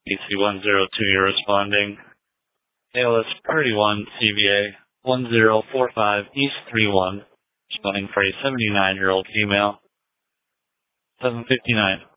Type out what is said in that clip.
AC-102, you're responding. ALS 31 CVA 1045 East 31, responding for a 79-year-old female. 759.